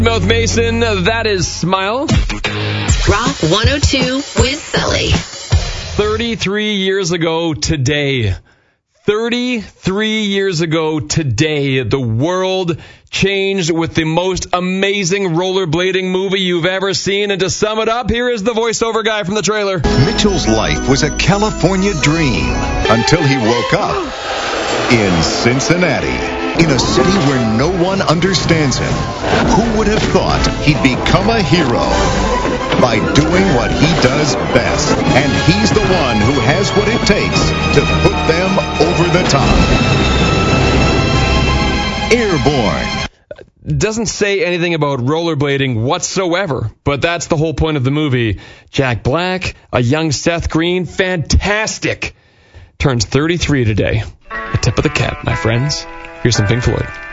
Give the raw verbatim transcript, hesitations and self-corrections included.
Mouth Mason, that is Smile. Rock one oh two with Sully. thirty-three years ago today. thirty-three years ago today, the world changed with the most amazing rollerblading movie you've ever seen. And to sum it up, here is the voiceover guy from the trailer. Mitchell's life was a California dream until he woke up in Cincinnati. In a city where no one understands him. Who would have thought he'd become a hero by doing what he does best? And he's the one who has what it takes to put them over the top. Airborne. Doesn't say anything about rollerblading whatsoever, but that's the whole point of the movie. Jack Black, a young Seth Green, fantastic. Turns thirty-three today. A tip of the cap, my friends. Here's some Pink Floyd.